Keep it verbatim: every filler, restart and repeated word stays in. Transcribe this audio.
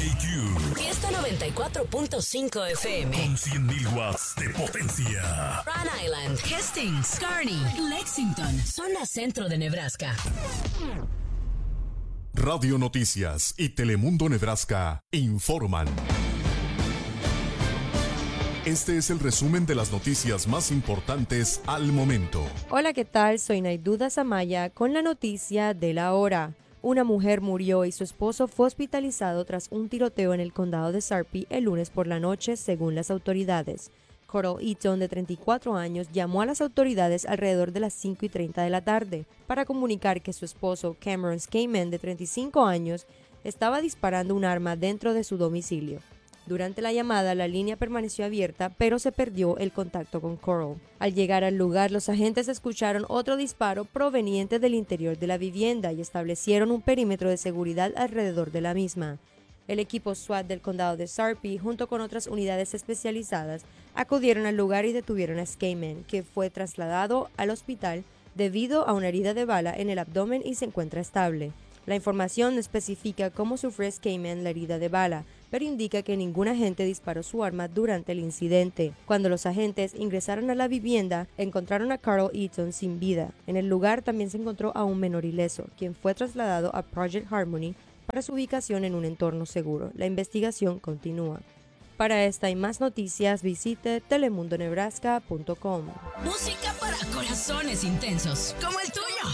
Q. Fiesta noventa y cuatro punto cinco F M. Con cien mil watts de potencia. Rhode Island, Hastings, Kearney, Lexington, zona centro de Nebraska. Radio Noticias y Telemundo Nebraska informan. Este es el resumen de las noticias más importantes al momento. Hola, ¿qué tal? Soy Naiduda Samaya con la noticia de la hora. Una mujer murió y su esposo fue hospitalizado tras un tiroteo en el condado de Sarpy el lunes por la noche, según las autoridades. Coral Eaton, de treinta y cuatro años, llamó a las autoridades alrededor de las cinco y treinta de la tarde para comunicar que su esposo, Cameron Skayman, de treinta y cinco años, estaba disparando un arma dentro de su domicilio. Durante la llamada, la línea permaneció abierta, pero se perdió el contacto con Coral. Al llegar al lugar, los agentes escucharon otro disparo proveniente del interior de la vivienda y establecieron un perímetro de seguridad alrededor de la misma. El equipo SWAT del condado de Sarpy, junto con otras unidades especializadas, acudieron al lugar y detuvieron a Skayman, que fue trasladado al hospital debido a una herida de bala en el abdomen y se encuentra estable. La información no especifica cómo sufrió Skayman la herida de bala, pero indica que ningún agente disparó su arma durante el incidente. Cuando los agentes ingresaron a la vivienda, encontraron a Coral Eaton sin vida. En el lugar también se encontró a un menor ileso, quien fue trasladado a Project Harmony para su ubicación en un entorno seguro. La investigación continúa. Para esta y más noticias, visite telemundo nebraska punto com. Música para corazones intensos, como el tuyo.